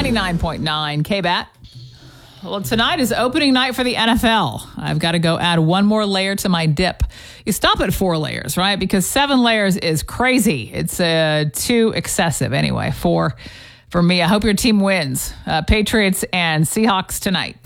99.9 KBAT. Well, tonight is opening night for the NFL. I've got to go add one more layer to my dip. You stop at 4 layers, right? Because 7 layers is crazy. It's too excessive. Anyway, 4 for me. I hope your team wins. Patriots and Seahawks tonight.